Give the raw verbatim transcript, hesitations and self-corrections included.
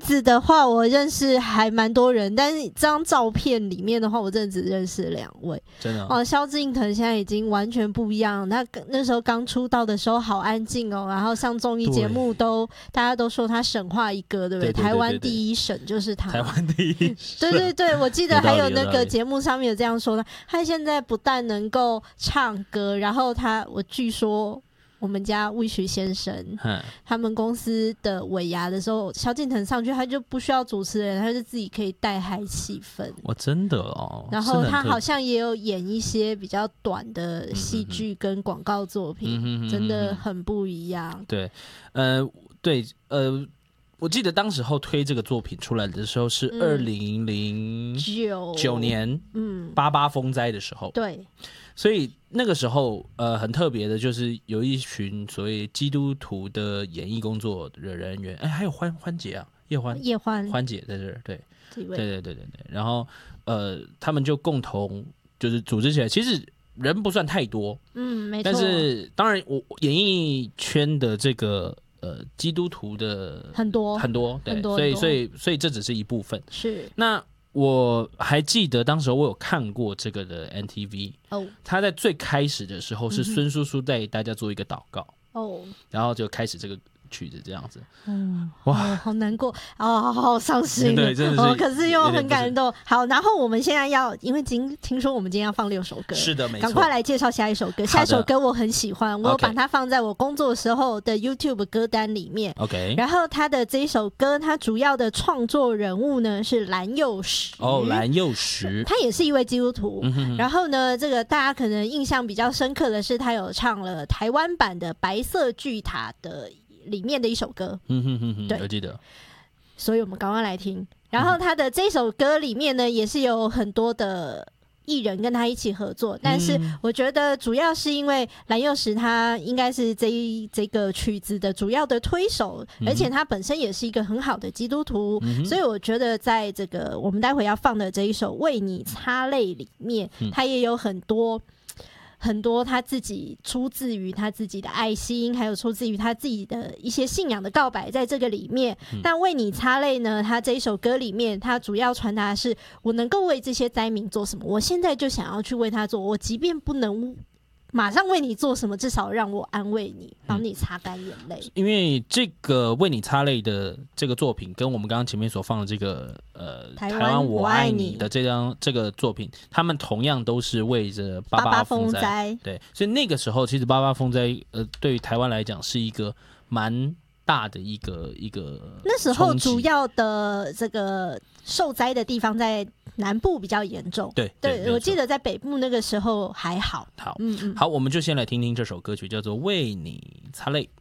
字的话，我认识还蛮多人，但是这张照片里面的话，我真的只认识两位。 真的哦，萧敬腾现在已经完全不一样。他那时候刚出道的时候好安静哦，然后上综艺节目都大家都说他神话一哥，对不对？ 对对对对对台湾第一神就是他。 台湾第一神。 对对对，我记得还有那个有道理节目上面有这样说的。他现在不但能够唱歌，然后他我据说。我们家Wish先生，他们公司的尾牙的时候，萧敬腾上去，他就不需要主持人，他就自己可以带嗨气氛。 哇，真的哦！ 然后他好像也有演一些比较短的戏剧跟广告作品，嗯、真的很不一样。 对，呃，对，呃。我记得当时候推这个作品出来的时候是二零零九年，嗯，八八风灾的时候， 对， 所以那个时候呃很特别的就是有一群所谓基督徒的演艺工作的人员，哎，还有欢欢姐啊，叶欢， 叶欢， 欢姐在这儿，对， 对对对对对对，然后呃他们就共同就是组织起来，其实人不算太多， 嗯，没错， 但是当然我演艺圈的这个。呃，基督徒的很多很多，对， 很多所以所以所以这只是一部分。 是。 那我还记得当时我有看过这个的 N T V， 哦，他在最开始的时候是孙叔叔带大家做一个祷告，哦，然后就开始这个曲子这样子，嗯，哇， 哦、好难过哦，好伤心， 对，真的是、 哦，可是又很感动。好，然后我们现在要，因为今听说我们今天要放六首歌， 是的，没错， 赶快来介绍下一首歌。下一首歌我很喜欢，我有把它放在我工作时候的 YouTube 歌单里面。 OK， 然后他的这一首歌，他主要的创作人物呢是蓝又时。 哦，蓝又时， 他也是一位基督徒。嗯、然后呢，这个大家可能印象比较深刻的是，他有唱了台湾版的《白色巨塔》的。里面的一首歌， 嗯哼哼哼，对，我记得， 所以我们赶快来听。然后他的这首歌里面呢，也是有很多的艺人跟他一起合作，但是我觉得主要是因为蓝又时他应该是这一这个曲子的主要的推手，而且他本身也是一个很好的基督徒，嗯、所以我觉得在这个我们待会要放的这一首《为你擦泪》里面，他也有很多。很多他自己出自于他自己的爱心，还有出自于他自己的一些信仰的告白，在这个里面。嗯、但为你擦泪呢，他这一首歌里面，他主要传达的是我能够为这些灾民做什么，我现在就想要去为他做，我即便不能马上为你做什么，至少让我安慰你，帮你擦干眼泪。 因为这个为你擦泪的这个作品，跟我们刚刚前面所放的这个呃台湾我爱你的这张这个作品，他们同样都是为着八八风灾。 八八风灾对，所以那个时候其实八八风灾呃对于台湾来讲是一个蛮大的一个一个。 那时候主要的这个受灾的地方在南部比较严重， 对对, 对，我记得在北部那个时候还好。 好，嗯嗯，好，我们就先来听听这首歌曲，叫做《为你擦泪》。